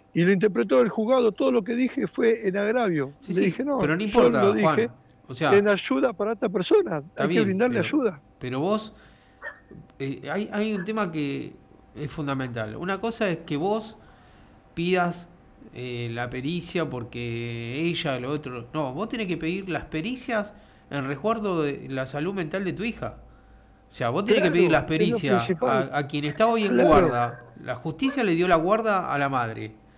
Y lo interpretó el juzgado, todo lo que dije fue en agravio. Sí, Le sí, dije, no, pero no yo lo importa, dije Juan. O en sea, ayuda para esta persona, está hay que bien, brindarle ayuda. pero vos, hay un tema que es fundamental. Una cosa es que vos pidas la pericia porque ella, lo otro. No, vos tenés que pedir las pericias en resguardo de la salud mental de tu hija. O sea, vos tenés que pedir las Claro, es lo pericias principal. a quien está hoy en Claro, guarda. La justicia le dio la guarda a la madre.